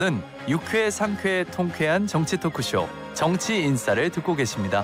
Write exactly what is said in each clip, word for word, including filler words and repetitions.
는 유쾌 상쾌 통쾌한 정치 토크쇼 정치 인싸를 듣고 계십니다.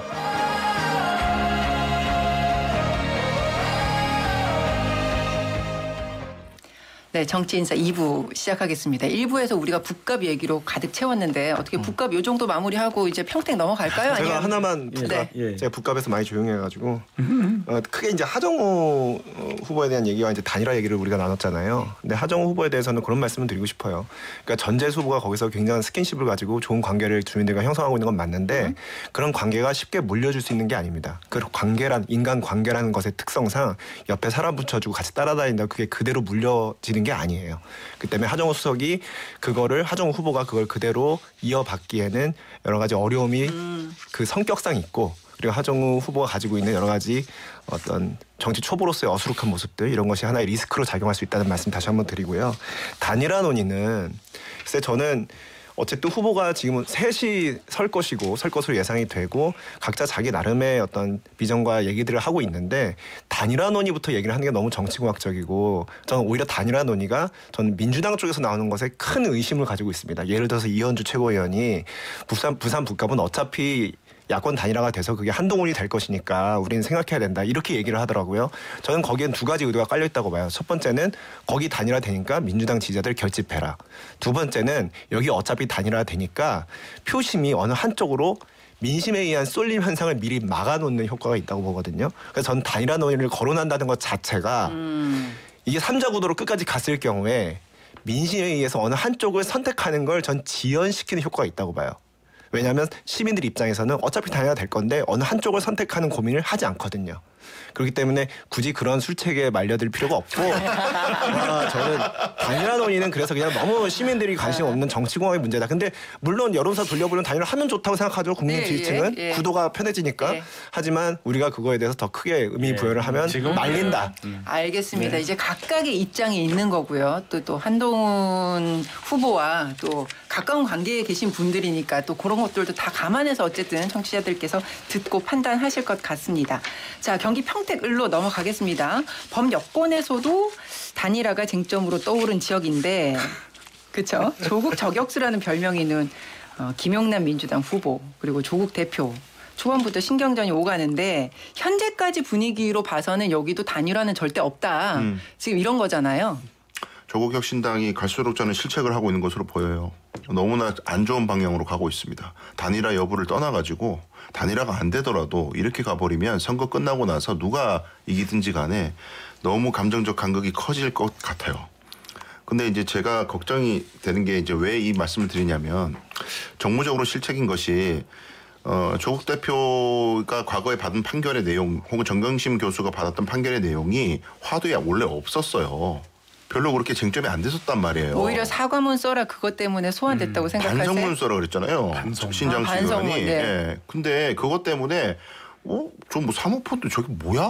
네, 정치인사 이 부 시작하겠습니다. 일 부에서 우리가 북값 얘기로 가득 채웠는데 어떻게 북값 요 정도 마무리하고 이제 평택 넘어갈까요? 제가 아니면... 하나만 네. 예. 제가 북값에서 많이 조용해가지고 어, 크게 이제 하정우 후보에 대한 얘기와 이제 단일화 얘기를 우리가 나눴잖아요. 근데 하정우 후보에 대해서는 그런 말씀을 드리고 싶어요. 그러니까 전재수 후보가 거기서 굉장한 스킨십을 가지고 좋은 관계를 주민들과 형성하고 있는 건 맞는데 음. 그런 관계가 쉽게 물려줄 수 있는 게 아닙니다. 그 관계란 인간 관계라는 것의 특성상 옆에 사람 붙여주고 같이 따라다닌다 그게 그대로 물려지는 게 아니에요. 그 때문에 하정우 수석이 그거를 하정우 후보가 그걸 그대로 이어받기에는 여러 가지 어려움이 음. 그 성격상 있고 그리고 하정우 후보가 가지고 있는 여러 가지 어떤 정치 초보로서의 어수룩한 모습들 이런 것이 하나의 리스크로 작용할 수 있다는 말씀 다시 한번 드리고요. 단일화 논의는 글쎄 저는 어쨌든 후보가 지금은 셋이 설 것이고 설 것으로 예상이 되고 각자 자기 나름의 어떤 비전과 얘기들을 하고 있는데 단일화 논의부터 얘기를 하는 게 너무 정치공학적이고 저는 오히려 단일화 논의가 저는 민주당 쪽에서 나오는 것에 큰 의심을 가지고 있습니다. 예를 들어서 이현주 최고위원이 부산 부산 북갑은 어차피 야권 단일화가 돼서 그게 한동훈이 될 것이니까 우리는 생각해야 된다. 이렇게 얘기를 하더라고요. 저는 거기엔 두 가지 의도가 깔려 있다고 봐요. 첫 번째는 거기 단일화 되니까 민주당 지지자들 결집해라. 두 번째는 여기 어차피 단일화 되니까 표심이 어느 한쪽으로 민심에 의한 쏠림 현상을 미리 막아놓는 효과가 있다고 보거든요. 그래서 저는 단일화 논의를 거론한다는 것 자체가 음. 이게 삼자 구도로 끝까지 갔을 경우에 민심에 의해서 어느 한쪽을 선택하는 걸 전 지연시키는 효과가 있다고 봐요. 왜냐하면 시민들 입장에서는 어차피 단일화 될 건데 어느 한쪽을 선택하는 고민을 하지 않거든요. 그렇기 때문에 굳이 그런 술책에 말려들 필요가 없고 아, 저는 단일화 논의는 그래서 그냥 너무 시민들이 관심 없는 정치공학의 문제다. 근데 물론 여론사 돌려보면 단일화 하면 좋다고 생각하죠. 국민 지지층은 예, 예, 예. 구도가 편해지니까. 예. 하지만 우리가 그거에 대해서 더 크게 의미 부여를 하면 지금 말린다. 음. 알겠습니다. 네. 이제 각각의 입장이 있는 거고요. 또, 또 한동훈 후보와 또 가까운 관계에 계신 분들이니까 또 그런 것들도 다 감안해서 어쨌든 청취자들께서 듣고 판단하실 것 같습니다. 자, 경기 평택 을로 넘어가겠습니다. 범여권에서도 단일화가 쟁점으로 떠오른 지역인데 그렇죠? 조국 저격수라는 별명이 있는 어, 김용남 민주당 후보 그리고 조국 대표 초반부터 신경전이 오가는데 현재까지 분위기로 봐서는 여기도 단일화는 절대 없다. 음. 지금 이런 거잖아요. 조국 혁신당이 갈수록 저는 실책을 하고 있는 것으로 보여요. 너무나 안 좋은 방향으로 가고 있습니다. 단일화 여부를 떠나가지고 단일화가 안 되더라도 이렇게 가버리면 선거 끝나고 나서 누가 이기든지 간에 너무 감정적 간극이 커질 것 같아요. 근데 이제 제가 걱정이 되는 게 이제 왜 이 말씀을 드리냐면 정무적으로 실책인 것이 어, 조국 대표가 과거에 받은 판결의 내용 혹은 정경심 교수가 받았던 판결의 내용이 화두에 원래 없었어요. 별로 그렇게 쟁점이 안 됐었단 말이에요. 오히려 사과문 써라 그것 때문에 소환됐다고 음, 생각하세요? 반성문 써라 그랬잖아요. 반성. 신장식 아, 의원이. 네. 예. 근데 그것 때문에 어? 저 뭐 사모펀드 저게 뭐야?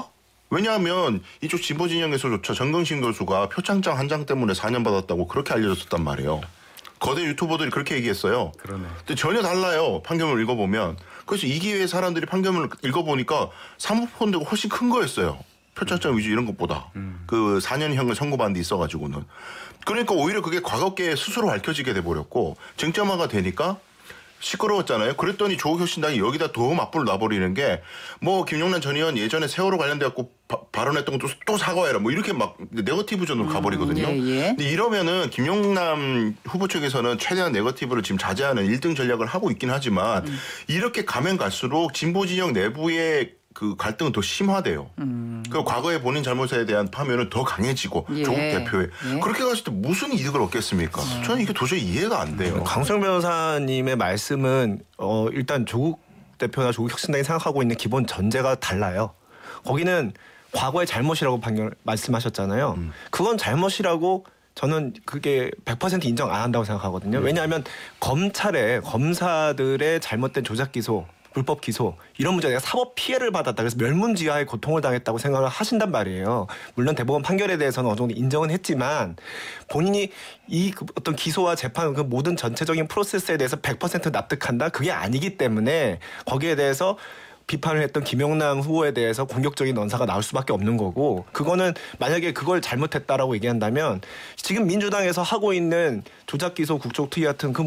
왜냐하면 이쪽 진보 진영에서조차 정경심 교수가 표창장 한 장 때문에 사 년 받았다고 그렇게 알려졌단 말이에요. 거대 유튜버들이 그렇게 얘기했어요. 그러네. 근데 전혀 달라요. 판결문을 읽어보면. 그래서 이 기회에 사람들이 판결문을 읽어보니까 사모펀드가 훨씬 큰 거였어요. 표창장 위주 이런 것보다 음. 그 사 년형을 선고받은 데 있어가지고는. 그러니까 오히려 그게 과거께 스스로 밝혀지게 돼버렸고 쟁점화가 되니까 시끄러웠잖아요. 그랬더니 조국 혁신당이 여기다 더 맞불을 놔버리는 게 뭐 김용남 전 의원 예전에 세월호 관련돼갖고 바, 발언했던 것도 또 사과해라 뭐 이렇게 막 네거티브전으로 가버리거든요. 음, 예, 예. 근데 이러면은 김용남 후보 측에서는 최대한 네거티브를 지금 자제하는 일 등 전략을 하고 있긴 하지만 음. 이렇게 가면 갈수록 진보 진영 내부의 그 갈등은 더 심화돼요. 음. 그 과거에 본인 잘못에 대한 파면은 더 강해지고 예. 조국 대표에 예. 그렇게 갔을 때 무슨 이득을 얻겠습니까? 음. 저는 이게 도저히 이해가 안 돼요. 강수영 변호사님의 말씀은 어, 일단 조국 대표나 조국 혁신당이 생각하고 있는 기본 전제가 달라요. 거기는 과거의 잘못이라고 판결 말씀하셨잖아요. 음. 그건 잘못이라고 저는 그게 백 퍼센트 인정 안 한다고 생각하거든요. 음. 왜냐하면 검찰의 검사들의 잘못된 조작 기소 불법 기소 이런 문제 내가 사법 피해를 받았다 그래서 멸문지하의 고통을 당했다고 생각을 하신단 말이에요. 물론 대법원 판결에 대해서는 어느 정도 인정은 했지만 본인이 이 어떤 기소와 재판 그 모든 전체적인 프로세스에 대해서 백 퍼센트 납득한다 그게 아니기 때문에 거기에 대해서 비판을 했던 김영남 후보에 대해서 공격적인 언사가 나올 수밖에 없는 거고 그거는 만약에 그걸 잘못했다라고 얘기한다면 지금 민주당에서 하고 있는 조작 기소 국정 투기 같은 그